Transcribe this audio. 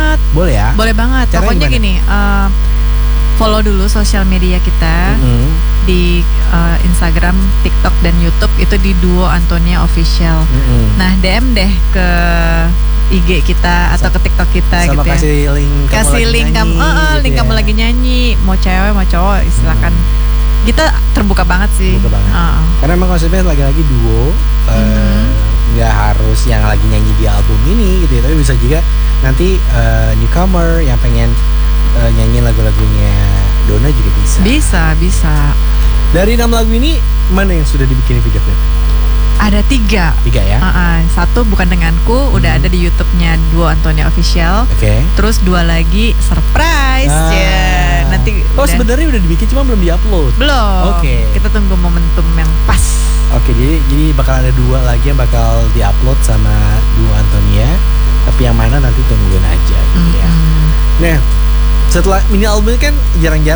banget. Boleh ya? Boleh banget. Caranya Pokoknya gimana? gini, follow dulu sosial media kita di Instagram, TikTok dan YouTube itu di Duo Antonia Official. Nah, DM deh ke IG kita atau ke TikTok kita sama gitu ya. kasih link kamu Link kamu lagi nyanyi, mau cewek mau cowok silakan. Kita terbuka banget sih. Terbuka banget. Karena emang konsepnya lagi-lagi duo, nggak harus yang lagi nyanyi di album ini gitu ya, tapi bisa juga nanti newcomer yang pengen nyanyi lagu-lagunya Donna juga bisa. Bisa. Dari 6 lagu ini mana yang sudah dibikin video klip? Ada 3 ya? 1 Bukan Denganku udah ada di YouTube-nya Duo Antonia Official. Oke. Terus 2 lagi surprise ya. Nanti sebenarnya udah dibikin cuma belum diupload. Belum. Oke. Kita tunggu momentum yang pas. Oke, jadi bakal ada 2 lagi yang bakal diupload sama Duo Antonia. Tapi yang mana nanti tungguin aja gitu ya. Nah, setelah mini album kan jarang-jarang